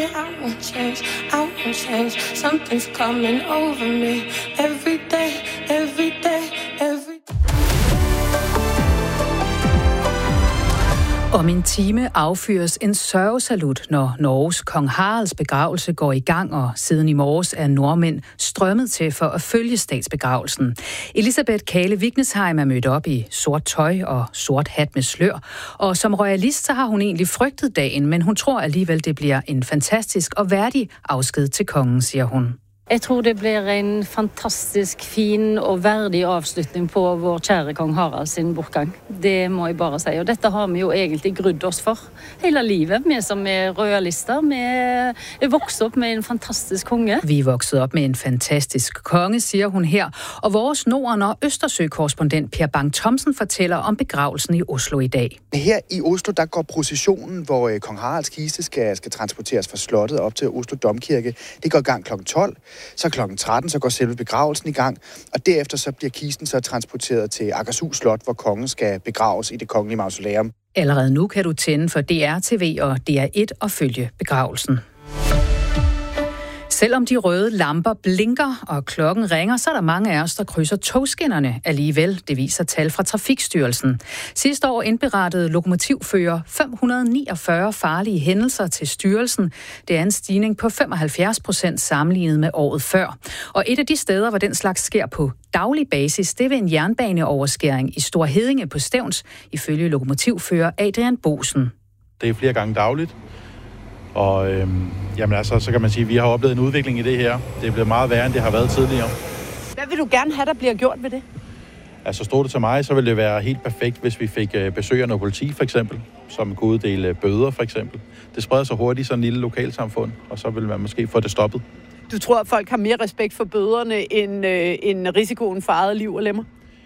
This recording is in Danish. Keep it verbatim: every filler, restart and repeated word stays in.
I won't change, I won't change. Something's coming over me every day, every day, every day. Om en time affyres en sørgesalut, når Norges kong Haralds begravelse går i gang, og siden i morges er nordmænd strømmet til for at følge statsbegravelsen. Elisabeth Kale Vignesheim er mødt op i sort tøj og sort hat med slør, og som royalist så har hun egentlig frygtet dagen, men hun tror alligevel, det bliver en fantastisk og værdig afsked til kongen, siger hun. Jeg tror det bliver en fantastisk fin og værdig avslutning på vår kære kong Harald sin bortgang. Det må jeg bare sige. Og dette har vi jo egentlig grudd oss for hele livet. Vi som er royalister, vi er vokset op med en fantastisk konge. Vi er vokset op med en fantastisk konge, siger hun her. Og vores Norden- og Østersø-korrespondent Per Bang Thomsen fortæller om begravelsen i Oslo i dag. Her i Oslo, der går processionen, hvor øh, kong Haralds kiste skal, skal transporteres fra slottet op til Oslo Domkirke. Det går i gang klokken tolv. Så klokken tretten, så går selve begravelsen i gang, og derefter så bliver kisten så transporteret til Akershus Slot, hvor kongen skal begraves i det kongelige mausoleum. Allerede nu kan du tænde for D R T V og D R et og følge begravelsen. Selvom de røde lamper blinker og klokken ringer, så er der mange af os, der krydser togskinnerne alligevel. Det viser tal fra Trafikstyrelsen. Sidste år indberettede lokomotivfører fem hundrede niogfyrre farlige hændelser til styrelsen. Det er en stigning på femoghalvfjerds procent sammenlignet med året før. Og et af de steder, hvor den slags sker på daglig basis, det er ved en jernbaneoverskæring i Store Heddinge på Stevns, ifølge lokomotivfører Adrian Bosen. Det er flere gange dagligt. Og øhm, jamen altså, så kan man sige, at vi har oplevet en udvikling i det her. Det er blevet meget værre, end det har været tidligere. Hvad vil du gerne have, der bliver gjort ved det? Altså stod det til mig, så ville det være helt perfekt, hvis vi fik øh, besøg af noget politi for eksempel, som kunne uddele bøder for eksempel. Det spreder sig hurtigt i sådan en lille lokalsamfund, og så vil man måske få det stoppet. Du tror, at folk har mere respekt for bøderne end, øh, end risikoen for eget liv og lemmer?